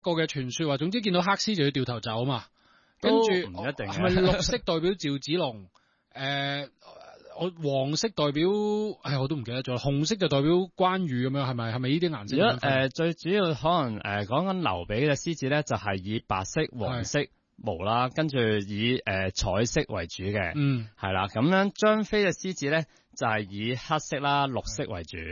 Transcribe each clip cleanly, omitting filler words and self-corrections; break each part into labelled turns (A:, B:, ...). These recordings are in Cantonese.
A: 個嘅傳說話，總之見到黑絲就要掉頭走嘛。跟住
B: 唔一定嘅，
A: 係咪綠色代表趙子龍？我黃色代表，我都唔記得咗。紅色就代表關羽咁樣，係咪呢啲顏色？
B: 如果最主要可能講緊劉備嘅獅子咧，就係以白色、黃色毛啦，跟住以彩色為主嘅，係啦。咁樣張飛嘅獅子咧就係以黑色啦、綠色為主。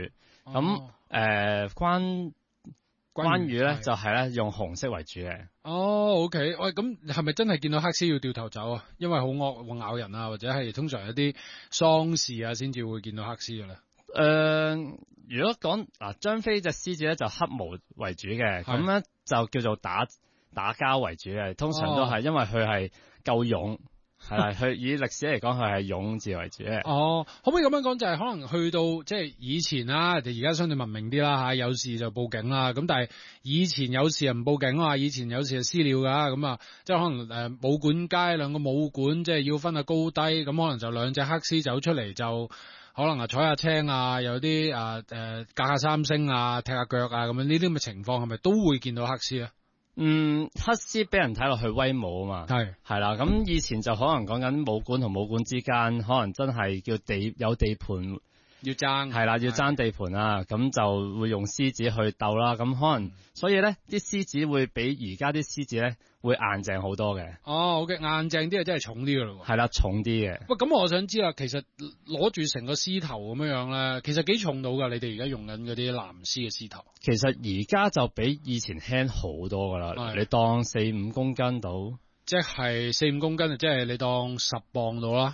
B: 咁關羽咧就係咧用紅色為主嘅。
A: OK，喂，咁係咪真係見到黑絲要掉頭走啊？因為好惡會咬人啊，或者係通常有啲喪事啊先至會見到黑絲嘅咧。
B: 如果講張飛隻獅子咧就黑毛為主嘅，咁咧就叫做打交為主嘅，通常都係因為佢係夠勇。係啦，佢以歷史嚟講，佢係勇字為主嘅。
A: 可唔可以咁樣講？就係可能去到即係以前啦，而家相對文明啲啦吓，有事就報警啦。咁但係以前有事唔報警啊，以前有事就私了噶。咁即係可能武館街兩個武館，即係要分下高低。咁可能就兩隻黑絲走出嚟，就可能踩下青啊，有啲隔下三星啊，踢下腳啊，咁樣呢啲咁嘅情況係咪都會見到黑絲啊？
B: 黑絲俾人睇落去威武啊嘛，係啦。咁以前就可能講緊武館同武館之間，可能真係叫有地盤
A: 要爭，
B: 係啦，要爭地盤啊，咁就會用獅子去鬥啦。咁可能所以咧，啲獅子會比而家啲獅子咧會硬淨好多嘅。
A: OK，硬淨啲啊，真係重啲噶咯。
B: 係啦，重啲嘅。
A: 喂，咁我想知啦，其實攞住成個獅頭咁樣咧，其實幾重到噶？你哋而家用緊嗰啲藍獅嘅獅頭？其
B: 實而家就比以前輕好多噶啦，你當4-5公斤到。
A: 即係4-5公斤，即係你當10磅到啦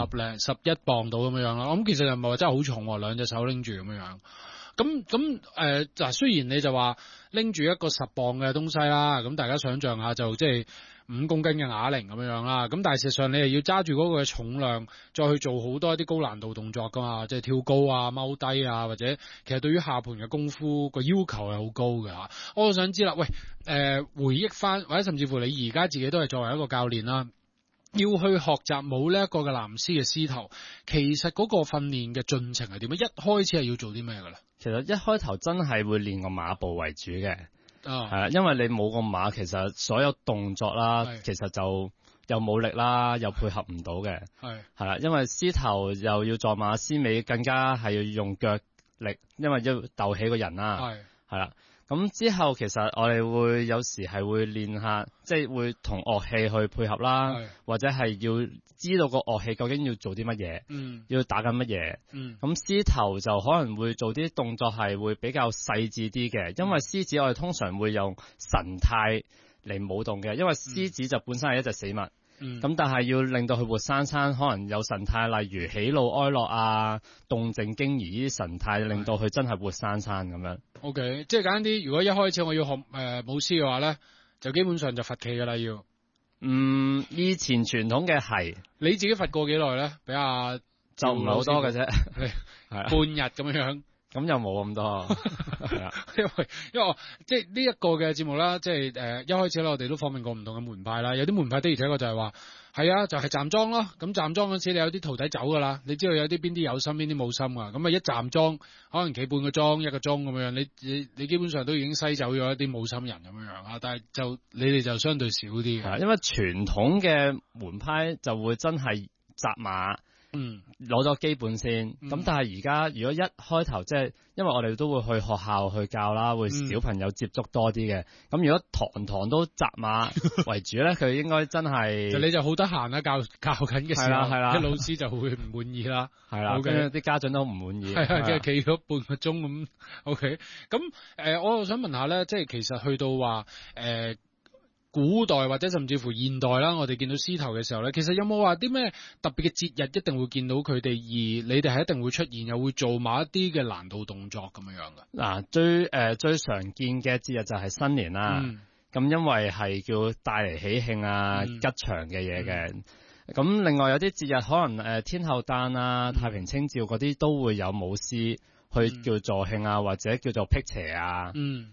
A: ，11磅到咁樣啦。咁其實又唔係話真係好重，兩隻手拎住咁樣。咁雖然你就話拎住一個10磅嘅東西啦，咁大家想象下就即係5公斤嘅啞鈴咁樣啦。咁但係事實上你係要揸住嗰個重量，再去做好多一啲高難度動作噶嘛，即係跳高啊、踎低啊，或者其實對於下盤嘅功夫個要求係好高嘅吓。我想知啦，喂，回憶翻或者甚至乎你而家自己都係作為一個教練啦，要去學習舞呢一個嘅藍絲嘅獅頭，其實嗰個訓練嘅進程係點樣？一開始係要做啲咩噶啦？
B: 其實一開頭真係會練個馬步為主嘅，係啦，因為你冇個馬，其實所有動作啦，其實就又冇力啦，又配合唔到嘅，係啦，因為獅頭又要坐馬，獅尾更加係要用腳力，因為要鬥起個人啦，係啦。咁之後其實我哋會有時係會練下，即係會同樂器去配合啦，或者係要知道個樂器究竟要做啲乜嘢，要打緊乜嘢。咁獅頭就可能會做啲動作係會比較細緻啲嘅，因為獅子我哋通常會用神態嚟舞動嘅，因為獅子就本身係一隻死物。咁但係要令到佢活生生，可能有神態，例如喜怒哀樂啊、動靜驚疑呢啲神態，令到佢真係活生生咁樣。OK，
A: 即係簡單啲，如果一開始我要學舞獅嘅話咧，就基本上就罰企噶啦要。
B: 以前傳統嘅係，
A: 你自己罰過幾耐咧？比較
B: 就唔係好多嘅啫，
A: 半日咁樣。
B: 咁又冇咁多，係啊，
A: 因為即係呢一個嘅節目啦，即係一開始咧，我哋都訪問過唔同嘅門派啦，有啲門派的而且確就係話，係啊，就係站樁咯。咁站樁嗰時，你有啲徒弟走噶啦，你知道有啲邊啲有心，邊啲冇心啊。咁啊，一站樁可能企半個鐘、1個鐘咁樣，你基本上都已經篩走咗一啲冇心人咁樣啊。但係就你哋就相對少啲嘅，
B: 因為傳統嘅門派就會真係紮馬。攞咗基本先，咁但係而家如果一開頭即係，因為我哋都會去學校去教啦，會小朋友接觸多啲嘅。咁如果堂都紮馬為主咧，佢應該真係
A: 就你就好得閒啦，教緊嘅時候，
B: 係啦，
A: 啲老師就會唔滿意啦，
B: 係啦，跟住啲家長都唔滿意，
A: 係跟住企咗半個鐘咁。OK，咁我又想問下咧，即係其實去到話古代或者甚至乎現代啦，我哋見到獅頭嘅時候咧，其實有冇話啲咩特別嘅節日一定會見到佢哋，而你哋係一定會出現，又會做某一啲嘅難度動作咁樣嘅？
B: 最常見嘅節日就係新年啦。咁因為係叫帶嚟喜慶啊、吉祥嘅嘢嘅。咁另外有啲節日可能天后誕啊、太平清醮嗰啲都會有舞獅去叫助慶啊，或者叫做辟邪啊。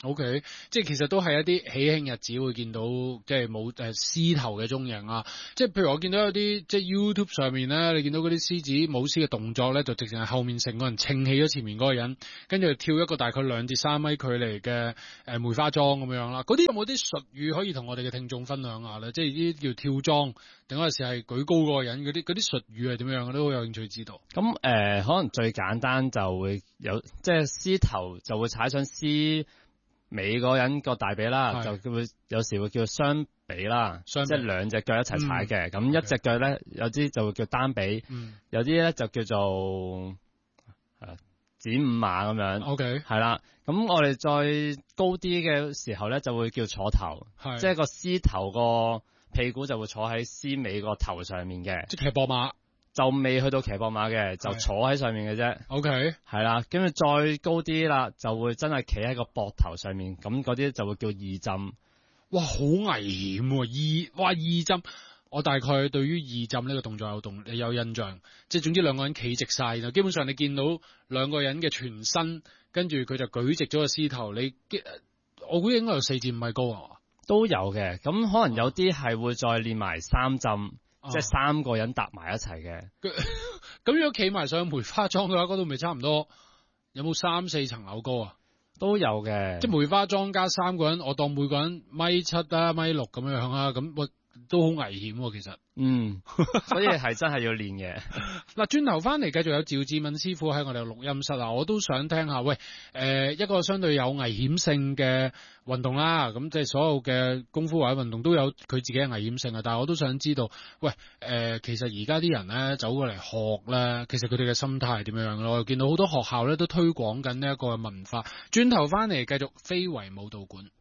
A: OK， 即係其實都係一啲喜慶日子會見到，即係冇獅頭嘅蹤影啊！即係譬如我見到有啲即係 YouTube 上面咧，你見到嗰啲獅子舞獅嘅動作咧，就直情係後面成個人撐起咗前面嗰個人，跟住跳一個大概2至3米距離嘅梅花樁咁樣啦。嗰啲有冇啲術語可以同我哋嘅聽眾分享下咧？即係呢啲叫跳樁，定嗰陣時係舉高嗰個人嗰啲術語係點樣？我都好有興趣知道。
B: 咁可能最簡單就會有，即係獅頭就會踩上獅尾嗰人個大髀啦，就會有時會叫雙髀啦，即係2隻腳一齊踩嘅。咁一隻腳咧，有啲就會叫單髀，有啲咧就叫做剪五馬咁樣。OK， 係啦。咁我哋再高啲嘅時候咧，就會叫坐頭，即係個獅頭個屁股就會坐喺獅尾個頭上面嘅，
A: 即係騎膊馬。
B: 就未去到騎膊馬嘅，就坐喺上面嘅啫。OK， 係啦，跟住再高啲啦，就會真係企喺個膊頭上面，咁嗰啲就會叫二浸。
A: 哇，好危險喎！二浸，我大概對於二浸呢個動作有印象，即係總之兩個人企直晒，然後基本上你見到兩個人嘅全身，跟住佢就舉直咗個獅頭，我估應該有4至5米高啊，
B: 都有嘅。咁可能有啲係會再練埋3浸。即係3個人搭埋一齊嘅，
A: 咁如果企埋上梅花樁嘅話，嗰度咪差唔多有冇3、4層樓高啊？
B: 都有嘅，
A: 即係梅花樁加3個人，我當每個人1.7米啊、1.6米咁樣啊，咁都好危險喎，其實。
B: 所以係真係要練嘅。
A: 嗱，轉頭翻嚟繼續有趙志敏師傅喺我哋錄音室啊，我都想聽下，喂，一個相對有危險性嘅運動啦，咁即係所有嘅功夫或者運動都有佢自己嘅危險性啊，但係我都想知道，喂，其實而家啲人咧走過嚟學咧，其實佢哋嘅心態係點樣咯？我見到好多學校咧都推廣緊呢一個文化。轉頭翻嚟繼續非遺舞蹈館。